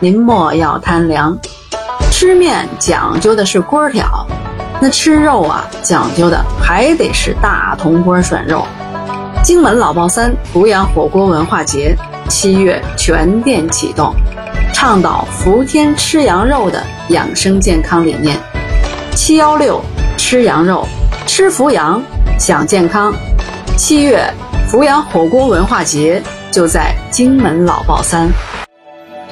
您莫要贪凉。吃面讲究的是锅挑，那吃肉啊，讲究的还得是大铜锅涮肉。荆门老爆三阜阳火锅文化节7月全店启动，倡导福天吃羊肉的养生健康理念。716吃羊肉，吃阜阳，享健康。7月阜阳火锅文化节就在荆门老爆三。